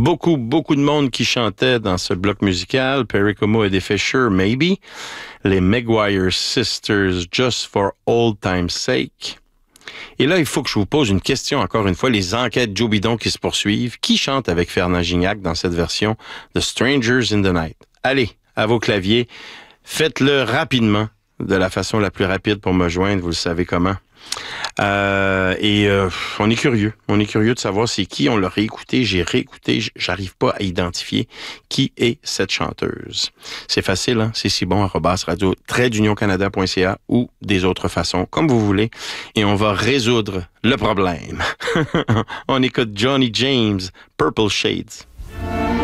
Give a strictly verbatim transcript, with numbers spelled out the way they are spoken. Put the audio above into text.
Beaucoup, beaucoup de monde qui chantait dans ce bloc musical. Perry Como et The Fisher, Maybe. Les Maguire Sisters, Just for Old Time's Sake. Et là, il faut que je vous pose une question, encore une fois, les enquêtes Joe Bidon qui se poursuivent. Qui chante avec Fernand Gignac dans cette version de Strangers in the Night? Allez, à vos claviers, faites-le rapidement, de la façon la plus rapide pour me joindre, vous le savez comment. Euh, et euh, on est curieux, on est curieux de savoir c'est qui. On l'a réécouté, j'ai réécouté, j'arrive pas à identifier qui est cette chanteuse. C'est facile, hein? C'est si bon, arobase radio trait d'union canada point c a ou des autres façons, comme vous voulez. Et on va résoudre le problème. On écoute Johnny James, Purple Shades.